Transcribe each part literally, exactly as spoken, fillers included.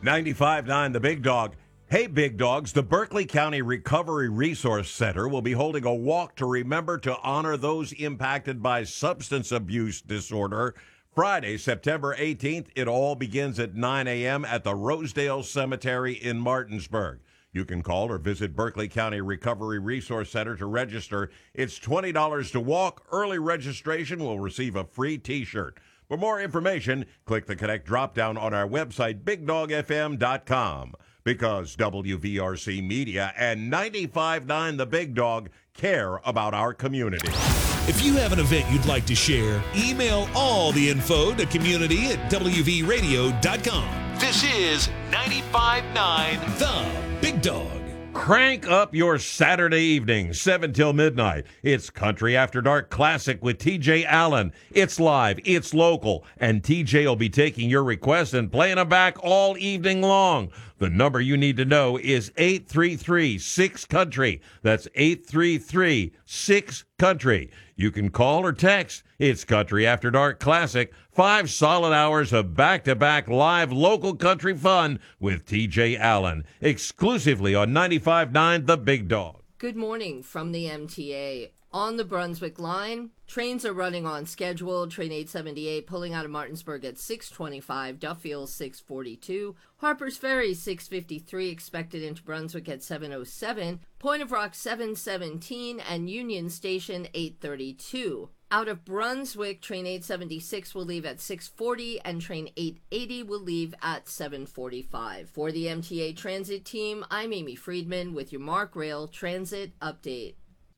ninety-five point nine The Big Dog. Hey, Big Dogs, the Berkeley County Recovery Resource Center will be holding a walk to remember to honor those impacted by substance abuse disorder. Friday, September eighteenth, it all begins at nine a.m. at the Rosedale Cemetery in Martinsburg. You can call or visit Berkeley County Recovery Resource Center to register. It's twenty dollars to walk. Early registration will receive a free T-shirt. For more information, click the Connect drop-down on our website, big dog f m dot com. Because W V R C Media and ninety-five point nine The Big Dog care about our community. If you have an event you'd like to share, email all the info to community at w v radio dot com. This is ninety-five point nine The Big Dog. Crank up your Saturday evening, seven till midnight. It's Country After Dark Classic with T J Allen. It's live, it's local, and T J will be taking your requests and playing them back all evening long. The number you need to know is eight three three six country. That's eight three three six country. You can call or text. It's Country After Dark Classic. Five solid hours of back-to-back live local country fun with T J Allen. Exclusively on ninety-five point nine The Big Dog. Good morning from the M T A. On the Brunswick line, trains are running on schedule. Train eight seventy-eight pulling out of Martinsburg at six twenty-five, Duffield six forty-two, Harper's Ferry six fifty-three, expected into Brunswick at seven oh seven, Point of Rock seven seventeen, and Union Station eight thirty-two. Out of Brunswick, train eight seventy-six will leave at six forty, and train eight eighty will leave at seven forty-five. For the M T A Transit Team, I'm Amy Friedman with your Mark Rail Transit Update.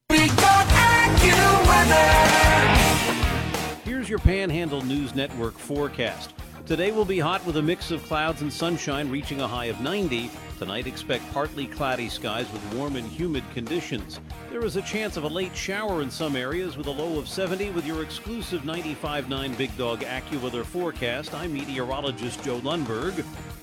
Here's your Panhandle News Network forecast. Today will be hot with a mix of clouds and sunshine reaching a high of ninety. Tonight expect partly cloudy skies with warm and humid conditions. There is a chance of a late shower in some areas with a low of seventy with your exclusive ninety-five point nine Big Dog AccuWeather forecast. I'm meteorologist Joe Lundberg.